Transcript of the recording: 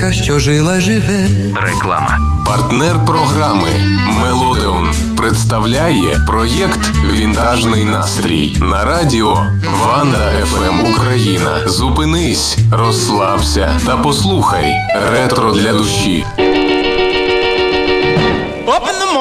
казка, що жила живе. Реклама. Партнер програми «Мелодеон» представляє проєкт «Вінтажний настрій» на радіо Ванда ФМ Україна. Зупинись, розслабся та послухай ретро для душі.